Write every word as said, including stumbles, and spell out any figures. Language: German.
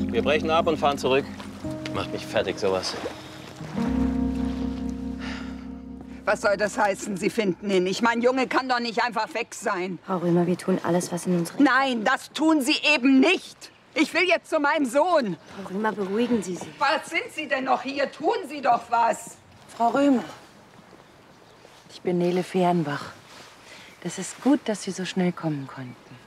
Wir brechen ab und fahren zurück. Macht mich fertig, sowas. Was soll das heißen, Sie finden ihn? Ich mein Junge kann doch nicht einfach weg sein. Frau Römer, wir tun alles, was in unserer... Nein, das tun Sie eben nicht. Ich will jetzt zu meinem Sohn. Frau Römer, beruhigen Sie sich. Was sind Sie denn noch hier? Tun Sie doch was. Frau Römer, ich bin Nele Fehrenbach. Das ist gut, dass Sie so schnell kommen konnten.